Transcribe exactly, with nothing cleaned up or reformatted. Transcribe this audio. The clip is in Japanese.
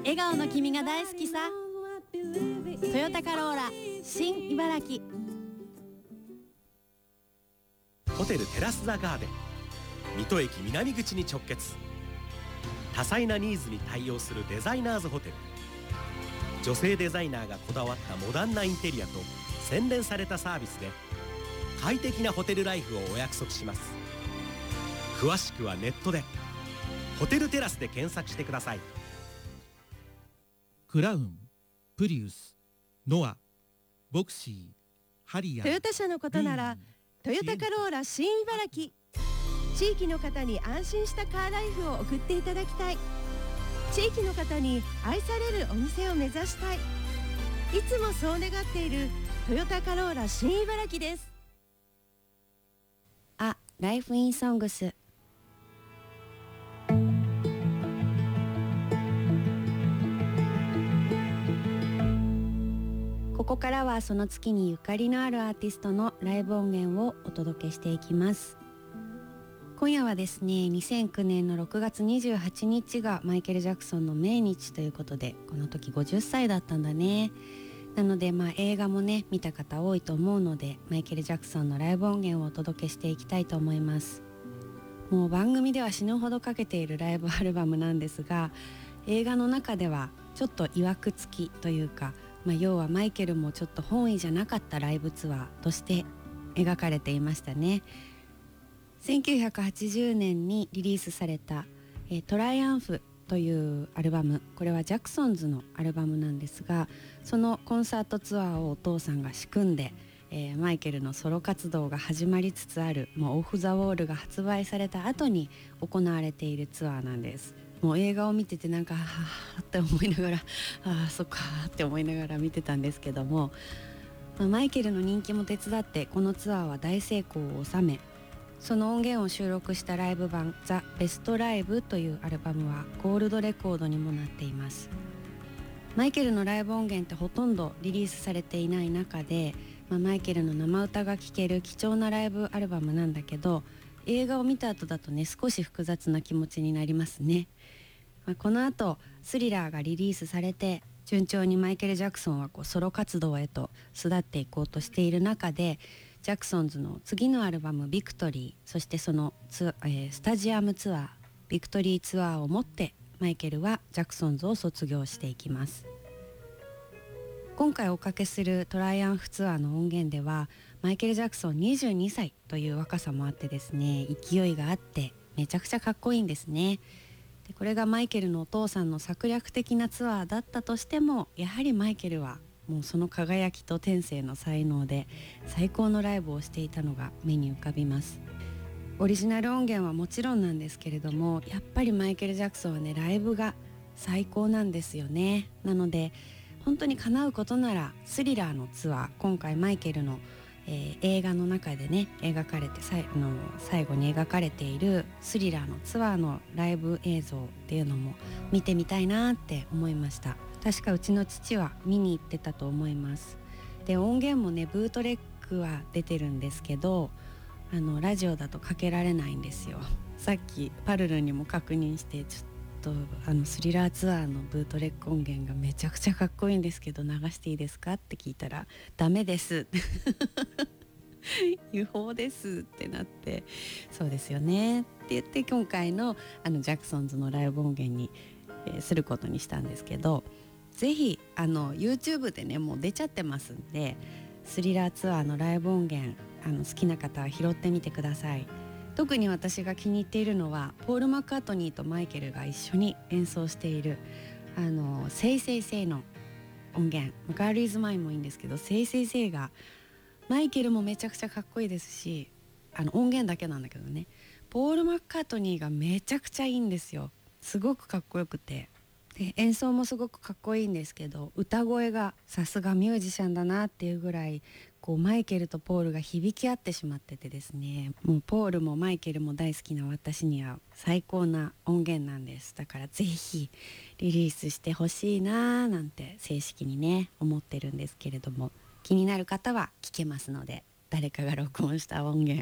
笑顔の君が大好きさ。トヨタカローラ新茨城。 ホテルテラスザガーデン、水戸駅南口に直結。多彩なニーズに対応するデザイナーズホテル。女性デザイナーがこだわったモダンなインテリアと洗練されたサービスで快適なホテルライフをお約束します。詳しくはネットでホテルテラスで検索してください。 クラウン、プリウス、ノア、ボクシー、ハリアー。 トヨタ車のことならトヨタカローラ新茨城。地域の方に安心したカーライフを送っていただきたい。地域の方に愛されるお店を目指したい。いつもそう願っているトヨタカローラ新茨城です。 あ、ライフインソングス。ここからはその月にゆかりのあるアーティストのライブ音源をお届けしていきます。今夜はですね、にせんきゅうねんのろくがつにじゅうはちにちがマイケル・ジャクソンの命日ということで、この時ごじゅっさいだったんだね。なのでまあ映画もね見た方多いと思うので、マイケル・ジャクソンのライブ音源をお届けしていきたいと思います。もう番組では死ぬほどかけているライブアルバムなんですが、映画の中ではちょっと曰くつきというか、まあ、要はマイケルもちょっと本意じゃなかったライブツアーとして描かれていましたね。せんきゅうひゃくはちじゅうねんにリリースされた、えー、トライアンフというアルバム、これはジャクソンズのアルバムなんですが、そのコンサートツアーをお父さんが仕組んで、えー、マイケルのソロ活動が始まりつつある、もうオフ・ザ・ウォールが発売された後に行われているツアーなんです。もう映画を見ててなんかはぁって思いながらああそっかって思いながら見てたんですけども、まあ、マイケルの人気も手伝ってこのツアーは大成功を収め、その音源を収録したライブ版ザ・ベストライブというアルバムはゴールドレコードにもなっています。マイケルのライブ音源ってほとんどリリースされていない中で、まあ、マイケルの生歌が聴ける貴重なライブアルバムなんだけど、映画を見た後だとね少し複雑な気持ちになりますね。まあ、この後スリラーがリリースされて順調にマイケル・ジャクソンはこうソロ活動へと巣立っていこうとしている中で、ジャクソンズの次のアルバムビクトリー、そしてそのツ、えー、スタジアムツアービクトリーツアーをもってマイケルはジャクソンズを卒業していきます。今回おかけするトライアンフツアーの音源ではマイケル・ジャクソンにじゅうにさいという若さもあってですね、勢いがあってめちゃくちゃかっこいいんですね。でこれがマイケルのお父さんの策略的なツアーだったとしても、やはりマイケルはもうその輝きと天性の才能で最高のライブをしていたのが目に浮かびます。オリジナル音源はもちろんなんですけれども、やっぱりマイケル・ジャクソンはねライブが最高なんですよね。なので本当に叶うことならスリラーのツアー、今回マイケルの、えー、映画の中でね描かれてさいあの最後に描かれているスリラーのツアーのライブ映像っていうのも見てみたいなって思いました。確かうちの父は見に行ってたと思います。で音源もねブートレックは出てるんですけど、あのラジオだとかけられないんですよ。さっきパルルにも確認して、ちょっとあのスリラーツアーのブートレック音源がめちゃくちゃかっこいいんですけど流していいですかって聞いたらダメです違法ですってなって、そうですよねって言って今回のあのジャクソンズのライブ音源に、えー、することにしたんですけど、ぜひあの YouTube でねもう出ちゃってますんで、スリラーツアーのライブ音源あの好きな方は拾ってみてください。特に私が気に入っているのはポール・マッカートニーとマイケルが一緒に演奏しているあのセイセイセイの音源、ガール・イズ・マインもいいんですけど、セイセイセイがマイケルもめちゃくちゃかっこいいですし、あの音源だけなんだけどね、ポール・マッカートニーがめちゃくちゃいいんですよ。すごくかっこよくて、で演奏もすごくかっこいいんですけど、歌声がさすがミュージシャンだなっていうぐらいこうマイケルとポールが響き合ってしまっててですね、もうポールもマイケルも大好きな私には最高な音源なんです。だからぜひリリースしてほしいなーなんて正式にね思ってるんですけれども、気になる方は聞けますので、誰かが録音した音源